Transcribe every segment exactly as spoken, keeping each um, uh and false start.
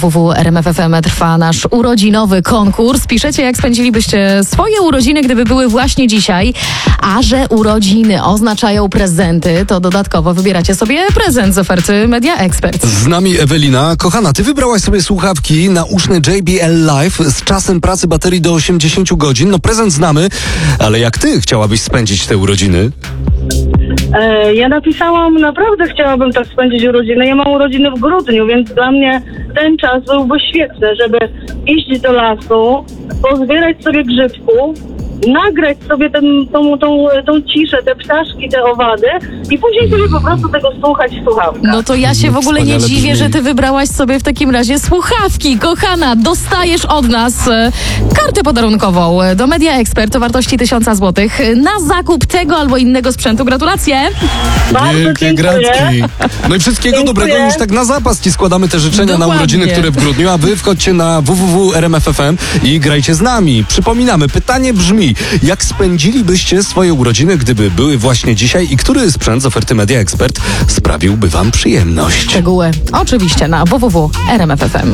w w w kropka r m f f m trwa nasz urodzinowy konkurs. Piszecie, jak spędzilibyście swoje urodziny, gdyby były właśnie dzisiaj. A że urodziny oznaczają prezenty, to dodatkowo wybieracie sobie prezent z oferty Media Expert. Z nami Ewelina. Kochana, ty wybrałaś sobie słuchawki nauszne J B L Live z czasem pracy baterii do osiemdziesiąt godzin. No prezent znamy, ale jak ty chciałabyś spędzić te urodziny? E, ja napisałam, naprawdę chciałabym tak spędzić urodziny. Ja mam urodziny w grudniu, więc dla mnie ten czas byłby świetny, żeby iść do lasu, pozbierać sobie grzybków, nagrać sobie ten, tą, tą, tą ciszę, te ptaszki, te owady i później sobie po prostu tego słuchać w słuchawkach. No to ja się No, w ogóle nie wspaniale dziwię, brzmi. że ty wybrałaś sobie w takim razie słuchawki. Kochana, dostajesz od nas e, kartę podarunkową e, do Media Expert o wartości tysiąc złotych na zakup tego albo innego sprzętu. Gratulacje! Bardzo Wielkie dziękuję. gratki. No i wszystkiego Dziękuję. dobrego, już tak na zapas ci składamy te życzenia Dokładnie. na urodziny, które w grudniu, a wy wchodźcie na w w w kropka r m f f m i grajcie z nami. Przypominamy, pytanie brzmi, jak spędzilibyście swoje urodziny, gdyby były właśnie dzisiaj i który sprzęt z oferty Media Expert sprawiłby wam przyjemność? Szczegóły oczywiście na w w w kropka r m f f m.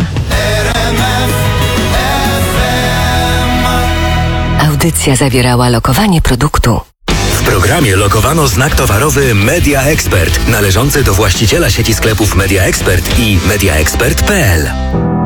Audycja zawierała lokowanie produktu. W programie lokowano znak towarowy Media Expert, należący do właściciela sieci sklepów Media Expert i mediaexpert kropka p l.